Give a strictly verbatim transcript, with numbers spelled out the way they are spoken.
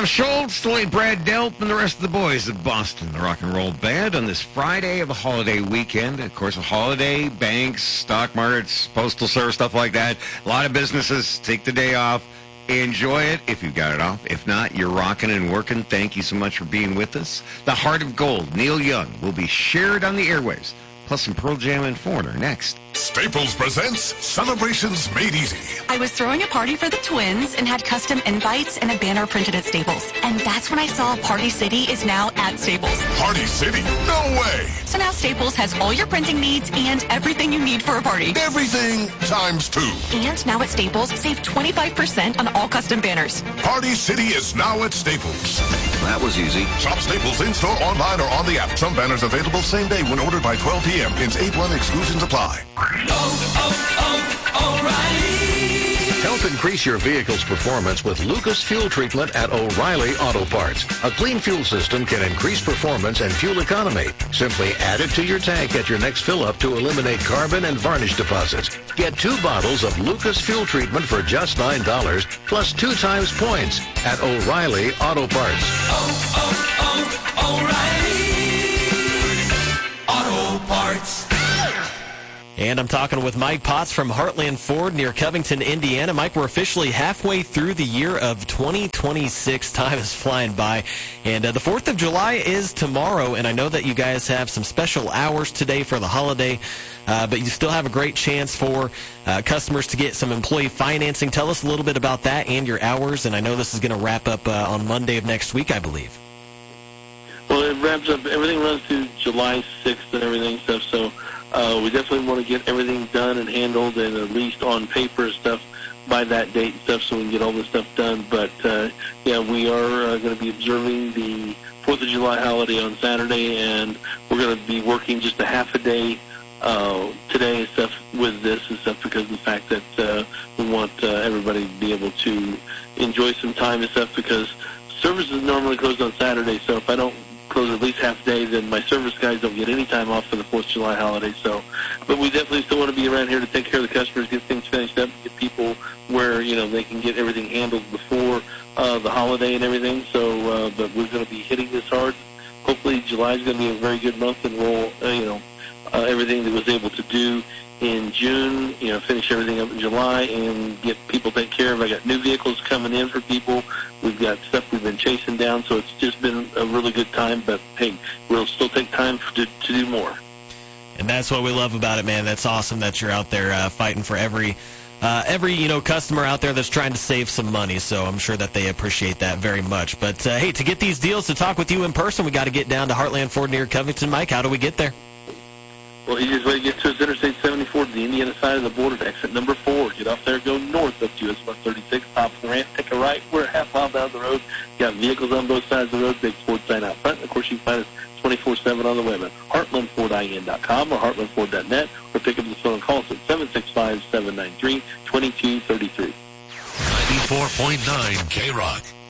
Tom Schultz, the late Brad Delp, and the rest of the boys of Boston, the Rock and Roll Band, on this Friday of a holiday weekend. Of course, a holiday, banks, stock markets, postal service, stuff like that. A lot of businesses take the day off. Enjoy it if you've got it off. If not, you're rocking and working. Thank you so much for being with us. The Heart of Gold, Neil Young, will be shared on the airwaves. Plus some Pearl Jam and Foreigner next. Staples presents Celebrations Made Easy. I was throwing a party for the twins and had custom invites and a banner printed at Staples. And that's when I saw Party City is now at Staples. Party City? No way! So now Staples has all your printing needs and everything you need for a party. Everything times two. And now at Staples, save twenty-five percent on all custom banners. Party City is now at Staples. That was easy. Shop Staples in-store, online, or on the app. Some banners available same day when ordered by twelve p.m. Ins eight one exclusions apply. Oh, oh, O'Reilly. Help increase your vehicle's performance with Lucas Fuel Treatment at O'Reilly Auto Parts. A clean fuel system can increase performance and fuel economy. Simply add it to your tank at your next fill-up to eliminate carbon and varnish deposits. Get two bottles of Lucas Fuel Treatment for just nine dollars, plus two times points at O'Reilly Auto Parts. Oh, oh, oh, O'Reilly Auto Parts. And I'm talking with Mike Potts from Heartland Ford near Covington, Indiana. Mike, we're officially halfway through the year of twenty twenty-six. Time is flying by. And uh, the fourth of July is tomorrow, and I know that you guys have some special hours today for the holiday, uh, but you still have a great chance for uh, customers to get some employee financing. Tell us a little bit about that and your hours, and I know this is going to wrap up uh, on Monday of next week, I believe. Well, it wraps up. Everything runs through July sixth and everything stuff, so Uh, we definitely want to get everything done and handled and at least on paper and stuff by that date and stuff so we can get all this stuff done. But, uh, yeah, we are uh, going to be observing the fourth of July holiday on Saturday, and we're going to be working just a half a day uh, today and stuff with this and stuff because of the fact that uh, we want uh, everybody to be able to enjoy some time and stuff because services normally closed on Saturday, so if I don't close at least half a day, then my service guys don't get any time off for the fourth of July holiday. So, but we definitely still want to be around here to take care of the customers, get things finished up, get people where, you know, they can get everything handled before uh, the holiday and everything. So, uh, but we're going to be hitting this hard. Hopefully July is going to be a very good month and we'll, uh, you know, uh, everything that was able to do in June, you know, finish everything up in July and get people taken care of. I got new vehicles coming in for people. We've got stuff we've been chasing down, so it's just been a really good time. But, hey, we'll still take time for, to, to do more. And that's what we love about it, man. That's awesome that you're out there uh, fighting for every, uh, every you know, customer out there that's trying to save some money. So I'm sure that they appreciate that very much. But, uh, hey, to get these deals, to talk with you in person, we got to get down to Heartland Ford near Covington. Mike, how do we get there? Well, easiest way to get to is Interstate seventy-four to the Indiana side of the border to exit number four. Get off there, go north up to U S one thirty-six, top of the ramp, take a right. We're a half mile down the road. Got vehicles on both sides of the road, big Ford sign out front. And, of course, you can find us twenty-four seven on the web at heartland ford I N dot com or heartland ford dot net or pick up the phone and call us at seven six five, seven nine three, two two three three. ninety-four point nine K-Rock.